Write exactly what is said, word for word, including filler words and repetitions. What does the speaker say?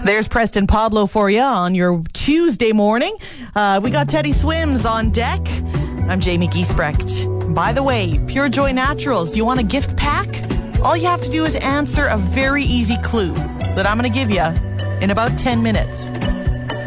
There's Preston Pablo for you on your Tuesday morning. Uh, we got Teddy Swims on deck. I'm Jamie Giesbrecht. By the way, Pure Joy Naturals, do you want a gift pack? All you have to do is answer a very easy clue that I'm going to give you in about ten minutes.